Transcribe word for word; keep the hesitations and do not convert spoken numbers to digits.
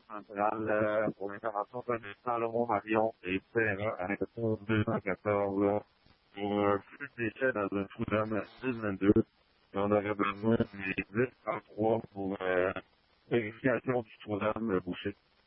centrale euh, pour l'intervention d'un Salomon Marion et Terra à l'intervention deux cent quatorze là, pour un flux de déchets dans un Freedom six vingt-deux. Et on aurait besoin des dix à trois pour euh, vérification du Freedom bouché.